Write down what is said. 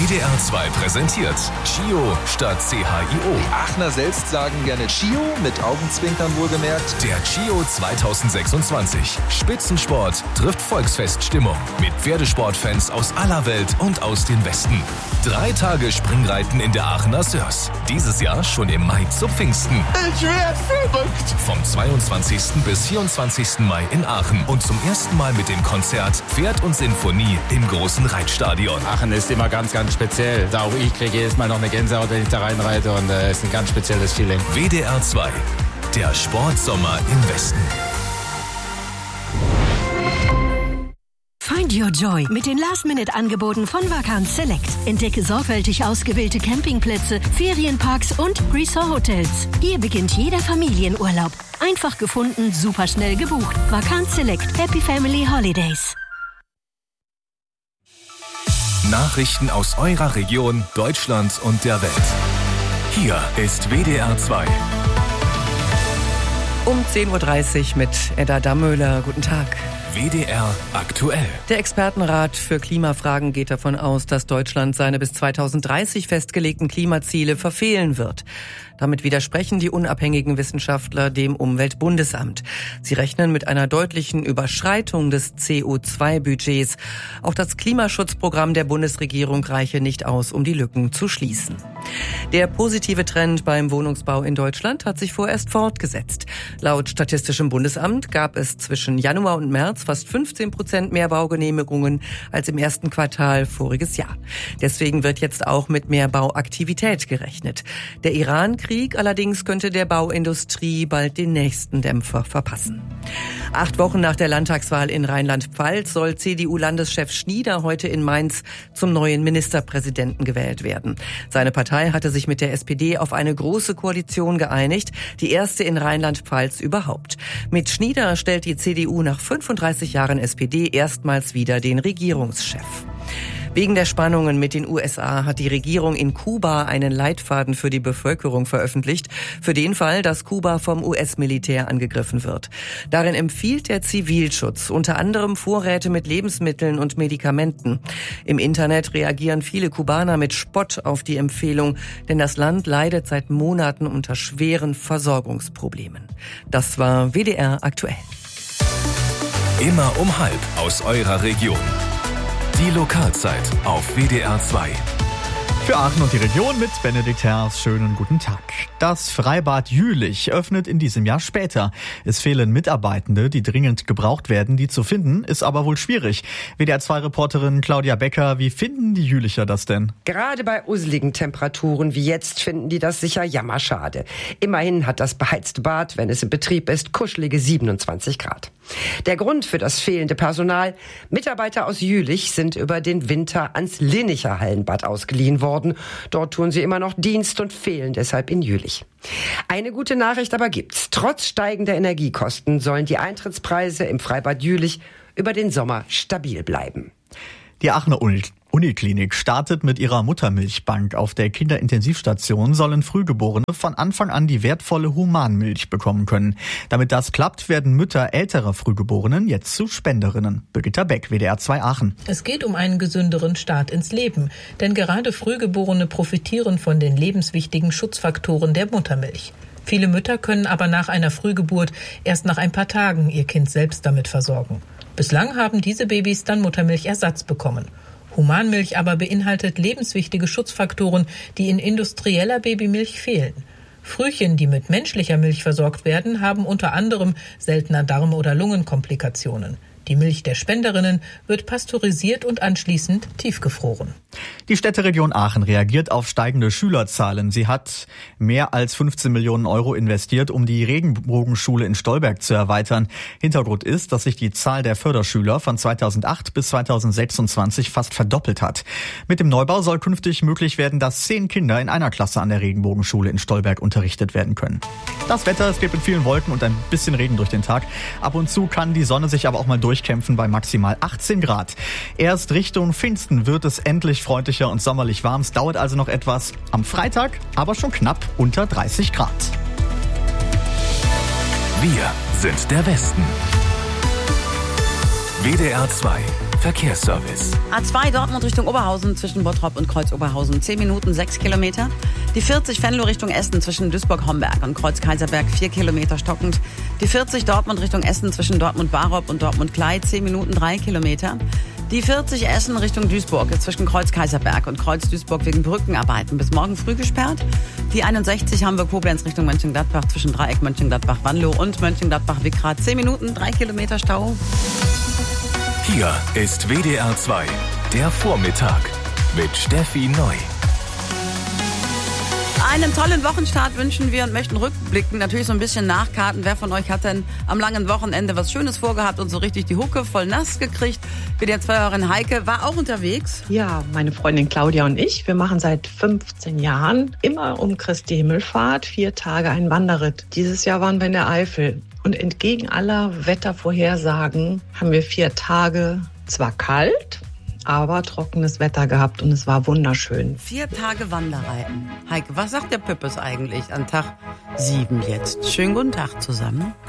WDR 2 präsentiert Chio statt CHIO. Die Aachener selbst sagen gerne Chio, mit Augenzwinkern wohlgemerkt. Der Chio 2026. Spitzensport trifft Volksfeststimmung. Mit Pferdesportfans aus aller Welt und aus den Westen. 3 Tage Springreiten in der Aachener Sörs. Dieses Jahr schon im Mai zu Pfingsten. Ich werd verrückt. Vom 22. bis 24. Mai in Aachen. Und zum ersten Mal mit dem Konzert Pferd und Sinfonie im großen Reitstadion. Aachen ist immer ganz, ganz speziell. Auch ich kriege jedes Mal noch eine Gänsehaut, wenn ich da reinreite, und es ist ein ganz spezielles Feeling. WDR 2, der Sportsommer im Westen. Find your joy mit den Last-Minute-Angeboten von Vacanz Select. Entdecke sorgfältig ausgewählte Campingplätze, Ferienparks und Resort-Hotels. Hier beginnt jeder Familienurlaub. Einfach gefunden, superschnell gebucht. Vacanz Select. Happy Family Holidays. Nachrichten aus eurer Region, Deutschland und der Welt. Hier ist WDR 2. Um 10.30 Uhr mit Edda Dammöhler. Guten Tag. WDR aktuell. Der Expertenrat für Klimafragen geht davon aus, dass Deutschland seine bis 2030 festgelegten Klimaziele verfehlen wird. Damit widersprechen die unabhängigen Wissenschaftler dem Umweltbundesamt. Sie rechnen mit einer deutlichen Überschreitung des CO2-Budgets. Auch das Klimaschutzprogramm der Bundesregierung reiche nicht aus, um die Lücken zu schließen. Der positive Trend beim Wohnungsbau in Deutschland hat sich vorerst fortgesetzt. Laut Statistischem Bundesamt gab es zwischen Januar und März fast 15% mehr Baugenehmigungen als im ersten Quartal voriges Jahr. Deswegen wird jetzt auch mit mehr Bauaktivität gerechnet. Der Iran-Krieg allerdings könnte der Bauindustrie bald den nächsten Dämpfer verpassen. 8 Wochen nach der Landtagswahl in Rheinland-Pfalz soll CDU-Landeschef Schnieder heute in Mainz zum neuen Ministerpräsidenten gewählt werden. Seine Partei hatte sich mit der SPD auf eine große Koalition geeinigt, die erste in Rheinland-Pfalz überhaupt. Mit Schnieder stellt die CDU nach 35 Jahren SPD erstmals wieder den Regierungschef. Wegen der Spannungen mit den USA hat die Regierung in Kuba einen Leitfaden für die Bevölkerung veröffentlicht, für den Fall, dass Kuba vom US-Militär angegriffen wird. Darin empfiehlt der Zivilschutz unter anderem Vorräte mit Lebensmitteln und Medikamenten. Im Internet reagieren viele Kubaner mit Spott auf die Empfehlung, denn das Land leidet seit Monaten unter schweren Versorgungsproblemen. Das war WDR aktuell. Immer um 12:30 aus eurer Region. Die Lokalzeit auf WDR 2. Für Aachen und die Region mit Benedikt Herrs. Schönen guten Tag. Das Freibad Jülich öffnet in diesem Jahr später. Es fehlen Mitarbeitende, die dringend gebraucht werden. Die zu finden, ist aber wohl schwierig. WDR-2-Reporterin Claudia Becker, wie finden die Jülicher das denn? Gerade bei useligen Temperaturen wie jetzt finden die das sicher jammerschade. Immerhin hat das beheizte Bad, wenn es in Betrieb ist, kuschelige 27 Grad. Der Grund für das fehlende Personal: Mitarbeiter aus Jülich sind über den Winter ans Linnicher Hallenbad ausgeliehen worden. Dort tun sie immer noch Dienst und fehlen deshalb in Jülich. Eine gute Nachricht aber gibt's. Trotz steigender Energiekosten sollen die Eintrittspreise im Freibad Jülich über den Sommer stabil bleiben. Die Aachener Uniklinik startet mit ihrer Muttermilchbank. Auf der Kinderintensivstation sollen Frühgeborene von Anfang an die wertvolle Humanmilch bekommen können. Damit das klappt, werden Mütter älterer Frühgeborenen jetzt zu Spenderinnen. Birgitta Beck, WDR 2 Aachen. Es geht um einen gesünderen Start ins Leben. Denn gerade Frühgeborene profitieren von den lebenswichtigen Schutzfaktoren der Muttermilch. Viele Mütter können aber nach einer Frühgeburt erst nach ein paar Tagen ihr Kind selbst damit versorgen. Bislang haben diese Babys dann Muttermilchersatz bekommen. Humanmilch aber beinhaltet lebenswichtige Schutzfaktoren, die in industrieller Babymilch fehlen. Frühchen, die mit menschlicher Milch versorgt werden, haben unter anderem seltener Darm- oder Lungenkomplikationen. Die Milch der Spenderinnen wird pasteurisiert und anschließend tiefgefroren. Die Städteregion Aachen reagiert auf steigende Schülerzahlen. Sie hat mehr als 15 Millionen Euro investiert, um die Regenbogenschule in Stolberg zu erweitern. Hintergrund ist, dass sich die Zahl der Förderschüler von 2008 bis 2026 fast verdoppelt hat. Mit dem Neubau soll künftig möglich werden, dass 10 Kinder in einer Klasse an der Regenbogenschule in Stolberg unterrichtet werden können. Das Wetter, es geht mit vielen Wolken und ein bisschen Regen durch den Tag. Ab und zu kann die Sonne sich aber auch mal durchkämpfen bei maximal 18 Grad. Erst Richtung Pfingsten wird es endlich freundlicher und sommerlich warm. Es dauert also noch etwas. Am Freitag aber schon knapp unter 30 Grad. Wir sind der Westen. WDR 2 Verkehrsservice. A2 Dortmund Richtung Oberhausen zwischen Bottrop und Kreuz-Oberhausen 10 Minuten, 6 Kilometer. Die 40 Venlo Richtung Essen zwischen Duisburg-Homberg und Kreuz-Kaiserberg 4 Kilometer stockend. Die 40 Dortmund Richtung Essen zwischen Dortmund-Barup und Dortmund-Klei 10 Minuten, 3 Kilometer. Die 40 Essen Richtung Duisburg zwischen Kreuz-Kaiserberg und Kreuz-Duisburg wegen Brückenarbeiten bis morgen früh gesperrt. Die 61 Hamburg-Koblenz Richtung Mönchengladbach zwischen Dreieck Mönchengladbach-Wanlo und Mönchengladbach-Wickrath 10 Minuten, 3 Kilometer Stau. Hier ist WDR 2, der Vormittag mit Steffi Neu. Einen tollen Wochenstart wünschen wir und möchten rückblicken, natürlich so ein bisschen nachkarten. Wer von euch hat denn am langen Wochenende was Schönes vorgehabt und so richtig die Hucke voll nass gekriegt? WDR-2-Hörerin Heike war auch unterwegs. Ja, meine Freundin Claudia und ich, wir machen seit 15 Jahren immer um Christi Himmelfahrt 4 Tage einen Wanderritt. Dieses Jahr waren wir in der Eifel. Und entgegen aller Wettervorhersagen haben wir 4 Tage zwar kalt, aber trockenes Wetter gehabt und es war wunderschön. 4 Tage Wanderreiten. Heike, was sagt der Püppes eigentlich an Tag 7 jetzt? Schönen guten Tag zusammen.